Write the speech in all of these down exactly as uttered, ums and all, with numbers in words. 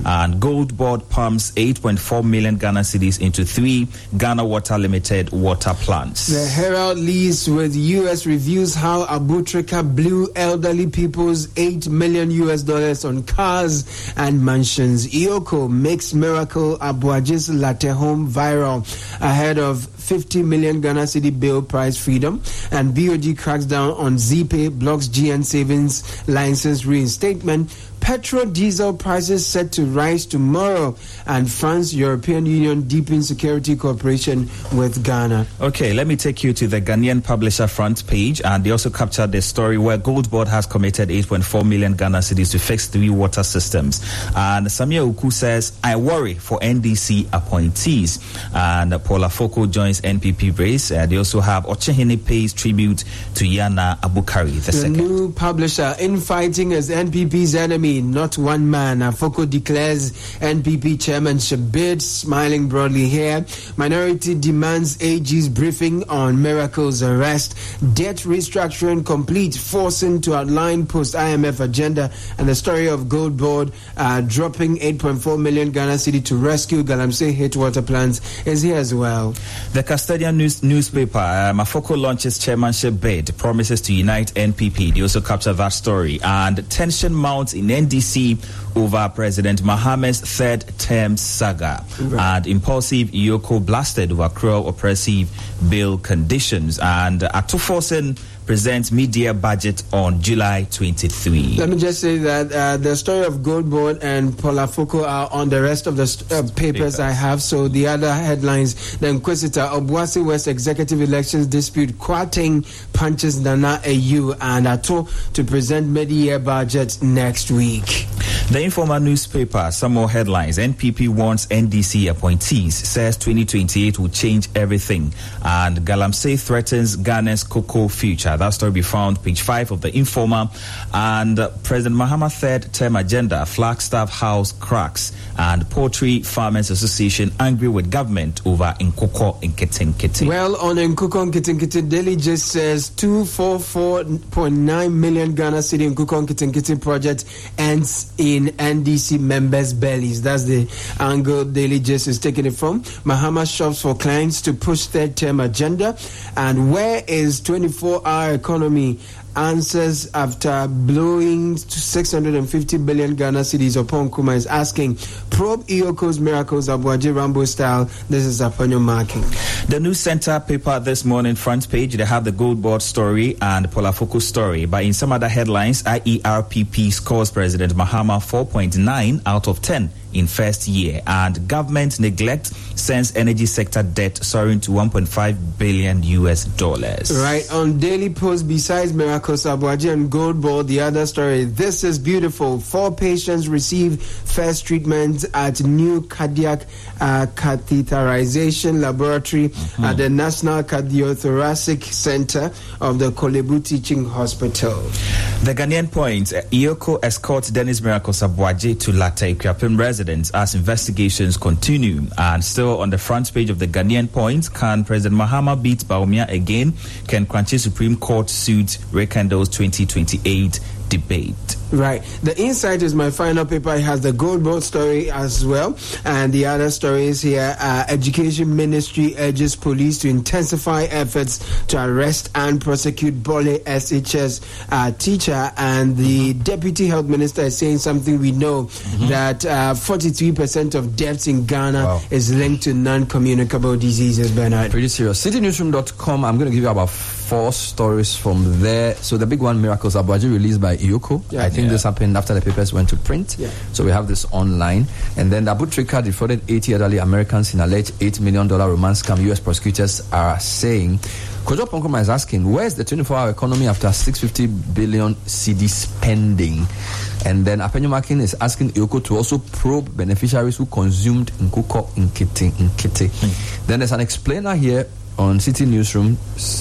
And Gold Board pumps eight point four million Ghana cedis into three Ghana Water Limited water plants. The Herald leads with U S reviews how Abutrika blew elderly people's eight million U S dollars on cars and mansions. Iyoko makes miracle Abuaje's latte home viral ahead of fifty million Ghana cedi bill price freedom, and B O G cracks down on Z-Pay, blocks G N savings license reinstatement. Petrol diesel prices set to rise tomorrow, and France European Union deepens security cooperation with Ghana. Okay, let me take you to the Ghanaian Publisher front page, and they also captured the story where Gold Board has committed eight point four million Ghana cedis to fix three water systems. And Samia Uku says, I worry for N D C appointees. And Paula Foko joins N P P race. Uh, they also have Ochehene pays tribute to Yana Abukari the, the second. The new Publisher, infighting as N P P's enemy, not one man. Afoko declares N P P chairmanship bid, smiling broadly here. Minority demands A G's briefing on Miracle's arrest. Debt restructuring complete, forcing to outline post-I M F agenda. And the story of Gold Board uh, dropping eight point four million Ghana cedi to rescue Galamsey hit water plants is here as well. The Custodian news, newspaper, uh, Mafoko launches chairmanship bid, promises to unite N P P. They also capture that story. And tension mounts in N D C over President Mahama's third term saga. Right. And impulsive Iyoko blasted over cruel oppressive bill conditions. And Atufosen presents mid-year budget on July twenty-third. Let me just say that uh, the story of Gold Board and Paula Foko are on the rest of the st- uh, papers, papers I have. So the other headlines, the Inquisitor, Obuasi West executive elections dispute, Kwateng punches Nana A U, and Ato to present mid-year budget next week. The Informer newspaper, some more headlines. N P P wants N D C appointees, says twenty twenty-eight will change everything. And Galamsey threatens Ghana's cocoa future. That story be found page five of the Informer. And uh, President Mahama third term agenda, Flagstaff House cracks. And Poultry Farmers Association angry with government over Nkoko Nkete. Well, on Nkoko Nkete, Daily just says two hundred forty-four point nine million Ghana cedi Nkoko Nkete project ends in N D C members' bellies. That's the angle Daily Gist is taking it from. Mahama shops for clients to push third term agenda. And where is twenty-four hour economy? Answers after blowing to six hundred fifty billion Ghana cedis upon Kuma is asking, probe Iyoko's miracles Abuaje Rambo style. This is Aponyo marking. The News Center paper this morning, front page, they have the Gold Board story and Paula Foko story. But in some other headlines, I E R P P scores President Mahama four point nine out of ten in first year, and government neglect sends energy sector debt soaring to one point five billion U S dollars. Right, on Daily Post, besides Miracles Abuaje and Gold Board, the other story, this is beautiful. Four patients receive first treatment at new cardiac uh, catheterization laboratory mm-hmm. at the National Cardiothoracic Center of the Kolebu Teaching Hospital. The Ghanaian Point, Iyoko escorts Dennis Miracles Abuaje to Latte Equiapim residence as investigations continue. And still on the front page of the Ghanaian Point, can President Mahama beat Bawumia again? Can Kranchi Supreme Court suit rekindles twenty twenty-eight debate? Right. The Insight is my final paper. It has the Gold Board story as well. And the other story is here. Uh, Education Ministry urges police to intensify efforts to arrest and prosecute Bole S H S uh, teacher. And the mm-hmm. Deputy Health Minister is saying something we know, mm-hmm. that uh, forty-three percent of deaths in Ghana wow. is linked to non-communicable diseases, Bernard. Pretty serious. city newsroom dot com, I'm going to give you about four stories from there. So the big one, Miracles Abuaje, released by Iyoko. Yeah. I think yeah. this happened after the papers went to print. Yeah. So we have this online. And then the Abutrika defrauded eighty elderly Americans in alleged eight million dollars romance scam. U S prosecutors are saying. Kojo Ponkoma is asking, where's the twenty-four hour economy after six hundred fifty billion cedi spending? And then Apenyo Makin is asking Iyoko to also probe beneficiaries who consumed Nkoko Nkete Nkete. Mm. Then there's an explainer here on City Newsroom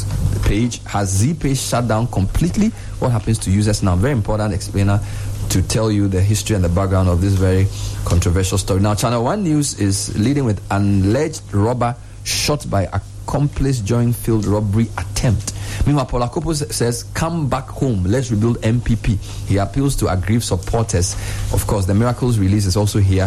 page. Has Z-Pay shut down completely? What happens to users now? Very important explainer to tell you the history and the background of this very controversial story. Now, Channel One News is leading with an alleged robber shot by accomplice during field robbery attempt. Meanwhile, Paula Kopos says, come back home, let's rebuild M P P. He appeals to aggrieved supporters. Of course, the Miracles release is also here.